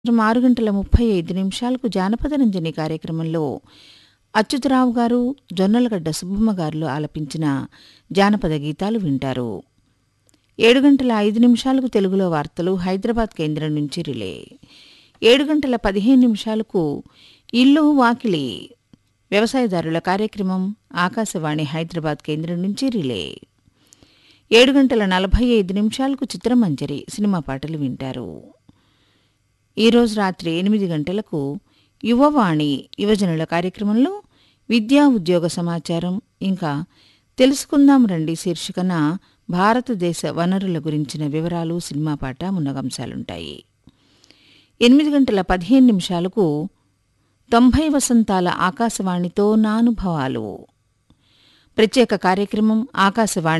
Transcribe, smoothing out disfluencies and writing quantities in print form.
6:35 జానపద రంజని కార్యక్రమంలో అచ్యుతరావు గారు, జొన్నలగడ్డ సుబ్బమ్మ గారులు ఆలపించిన జానపద గీతాలు వింటారు. 7:05 తెలుగులో వార్తలు హైదరాబాద్ కేంద్రం నుంచి రిలే. 7:15 ఇల్లు వాకిలి వ్యవసాయదారుల కార్యక్రమం ఆకాశవాణి హైదరాబాద్ కేంద్రం నుంచి రిలే. 7:45 చిత్రమంజరి సినిమా పాటలు వింటారు. ఈరోజు రాత్రి 8 గంటలకు యువవాణి యువజనుల కార్యక్రమంలో విద్యా ఉద్యోగ సమాచారం ఇంకా తెలుసుకుందాం రండి శీర్షికన భారతదేశ వనరుల గురించిన వివరాలు సినిమా పాట మున్నగంశాలుంటాయి. 8:15 90 వసంతాల ఆకాశవాణితో నానుభవాలు ప్రత్యేక కార్యక్రమం ఆకాశవాణి